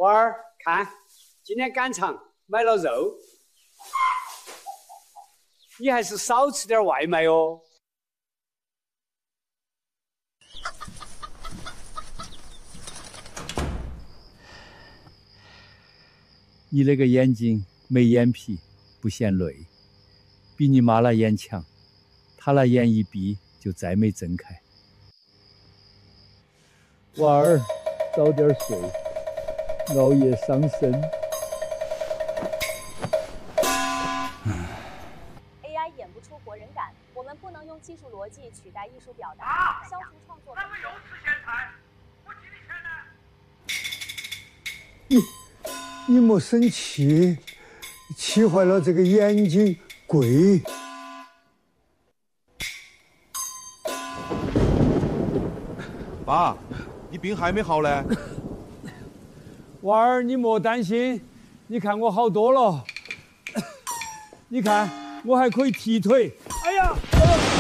娃儿，看，今天赶场买了肉，你还是少吃点外卖哦。 你那个眼睛没眼皮，不嫌累，比你妈那眼强，她那眼一闭就再没睁开。娃儿，早点睡，熬夜伤身。 AI 演不出活人感，我们不能用技术逻辑取代艺术表达，消除创作。咱们又吃咸菜，我给你钱呢？你莫生气，气坏了这个眼睛贵。 爸，你病还没好嘞？ 娃儿，你莫担心，你看我好多了。你看，我还可以踢腿。哎呀！